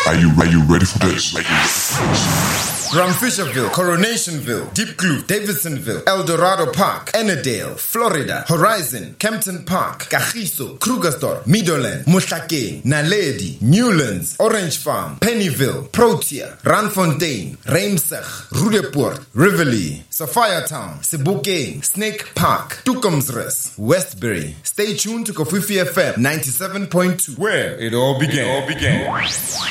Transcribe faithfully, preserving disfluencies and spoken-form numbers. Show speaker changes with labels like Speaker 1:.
Speaker 1: Are you, are you ready for this?
Speaker 2: Ramfisherville, Coronationville, Deep Kloof, Davidsonville, El Dorado Park, Ennerdale, Florida, Horizon, Kempton Park, Kagiso, Krugersdorp, Meadowland, Mohlakeng, Naledi, Newlands, Orange Farm, Pennyville, Protea, Randfontein, Reimsig, Rudepoort, Rivoli, Sophiatown, Sebokeng, Snake Park, Tukumsrus, Westbury. Stay tuned to Kofifi F M ninety-seven point two, where it all began. It all began.